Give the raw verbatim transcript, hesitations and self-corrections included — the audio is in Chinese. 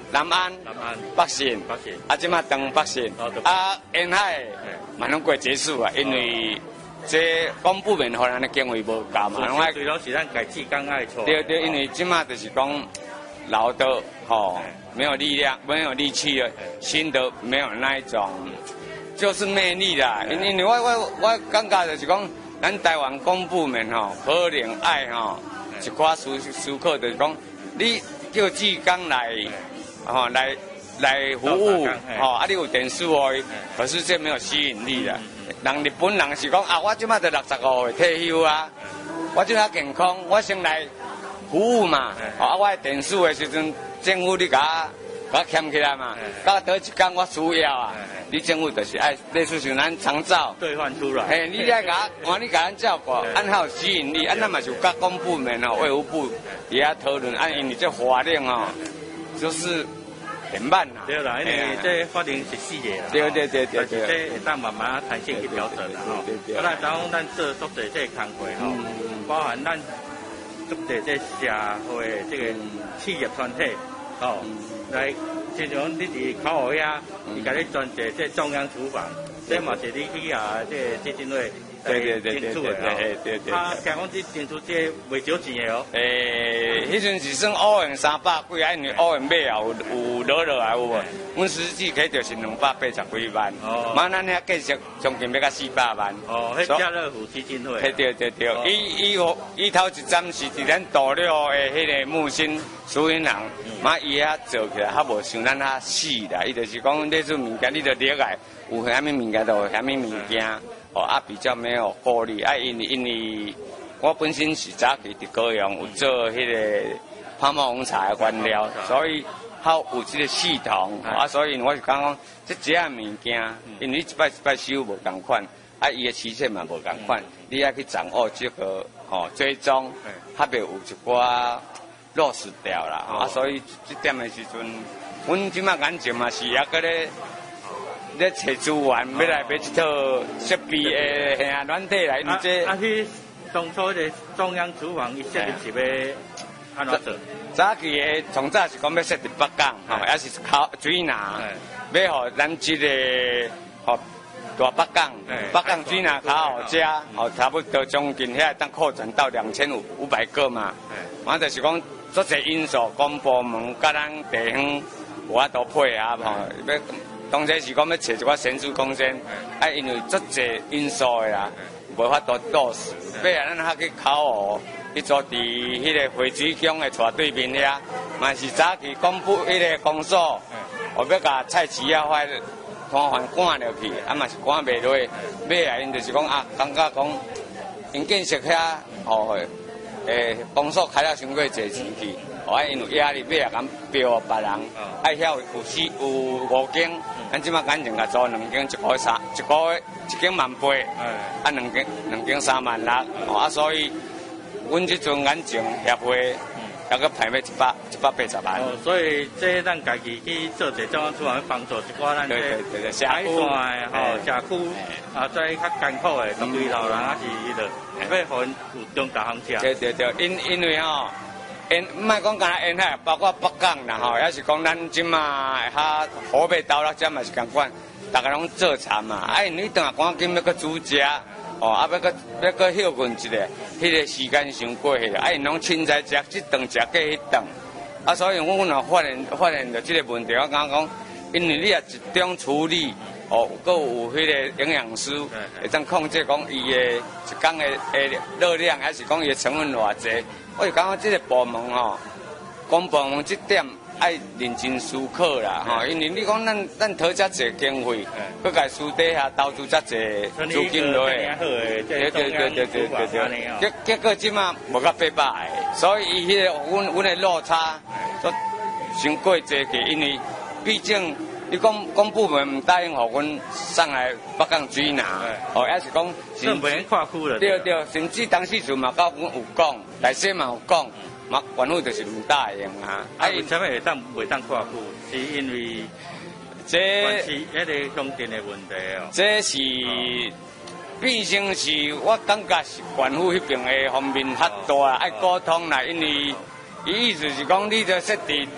南安、 南安、 北信、 北信， 啊，即马东北信，啊，沿海嘛拢过结束啊，因为这公部门可能的经费无够嘛， 拢最多是咱家己刚爱错。 对对，因为即马就是讲老的吼没有力量，没有力气了，新的没有那一种就是魅力啦。因因为我我我感觉就是讲，咱台湾公部门吼可能爱吼一寡思思考，就是讲你叫志刚来吼来来服务吼，啊你有电视哦，可是这没有吸引力啦。人日本人是讲啊，我即马才六十五岁退休啊，我即马健康，我先来服务嘛。啊，我电视的时阵，政府你甲我甲欠起来嘛，到倒一天我需要啊，你政府就是爱类似像咱长照兑换出来。 嘿，你来甲我，你甲咱照顾，按好吸引力，按咱嘛就甲公部门哦、卫福部也要讨论，按因为这法令哦，就是很慢啦。 对啦，因为这法令是四个啦。 对对对对对。 这会当慢慢弹性去调整啦吼。啊，咱当咱做足侪这工作吼，包含咱足侪这社会这个企业团体吼，来，亲像你伫口号遐，伊甲你专设这中央厨房，这嘛是你去啊这基金会。对对对对对对对对。他听讲这争取这袂少钱的哦。诶， 迄阵是算乌元三百几，啊，因为乌元买啊有有落落来有无？阮实际起就是两百八十几万。哦。嘛，咱遐计实将近要到四百万。哦，迄家乐福基金会。对对对对，伊伊伊头一站是伫咱大寮的迄个木星苏银行，嘛伊遐做起来较无像咱遐死啦，伊就是讲那种物件，你着了解有虾米物件就有虾米物件。哦啊，比较没有顾虑啊，因为因为我本身是早期伫高雄有做迄个泡沫红茶的原料，所以较有这个系统啊，所以我是讲讲这几样物件，因为一摆一摆收无共款，啊，伊的期限嘛无共款，你要去掌握这个哦追踪，较袂有一寡落实掉啦，啊，所以这点的时阵，阮即马眼睛嘛是还搁咧。咧找资源，要来买一套设备的吓软体来，你这。啊，去当初的中央厨房，伊设立是要安怎做？早期的从早是讲要设伫北港，吼，也是靠水南，要互咱这个吼大北港，北港水南较好食，吼，差不多将近遐当扩展到两千五五百个嘛。完就是讲，足侪因素，公部门甲咱地方有法度配合，吼，要。当然是讲要找一寡先进空间，啊，因为足侪因素的啦，无法度落实。尾啊，咱还去考湖，去做伫迄个惠水乡的厝对面遐，嘛是早期公布迄个公所，我要甲菜市啊发摊贩赶落去，啊嘛是赶袂落。尾啊，因就是讲啊，感觉讲因建设遐哦，诶，公所开了伤过侪钱去。我因有压力，尾啊敢标别人，爱遐有有四有五间，咱即马眼前甲租两间，一个月三，一个月一间万八，啊两间两间三万六，啊所以，阮即阵眼前协会，还阁排要一百一百八十万。哦，所以这咱家己去做者中央厨房帮助一寡咱这海线的吼社区，啊在较艰苦的独居老人啊是迄落，要互因有中大行食。对对对，因因为吼。沿唔系讲干沿海，包括北港啦吼，也是讲咱即马哈河北岛啦，这嘛是共款，大家拢做餐嘛。哎，你等下赶紧要个煮食，哦，啊要个要个休困一下，迄个时间伤过去了。哎，拢凊彩食，即顿食过迄顿。啊，所以阮若发现发现着即个问题，我感觉讲，因为你也集中处理，哦，佮有迄个营养师会当控制讲伊的一工的诶热量，还是讲伊的成分偌济。我就感觉这个部门吼，公部门这点爱认真思考啦吼，因为你讲咱咱讨遮侪经费，佮家私底下投资遮侪资金落去，对对对对对对对，结结果即马无到八百个，所以伊迄个阮阮的落差，都伤过济个，因为毕竟你讲公部门唔答应互阮上来北港水南，哦，也是讲政府跨区了，对对，甚至当时阵嘛，甲阮有讲。内底嘛有讲，嘛原本就是唔答应啊。啊，为什么会当袂当跨区？是因为这是迄个乡镇的问题哦。这是毕竟是我感觉是县府迄边的方面较大，爱沟通啦。因为伊意思是讲，你着设置